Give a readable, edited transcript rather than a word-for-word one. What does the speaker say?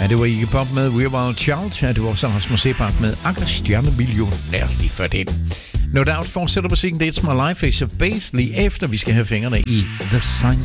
Ja, det var Iggy Pop med We're Wild Child. Ja, det var også Rasmus Sebak med Anker Stjernemillionær lige før det. No Doubt fortsætter musikken. It's My Life, Ace of Base, lige efter vi skal have fingrene i The Sign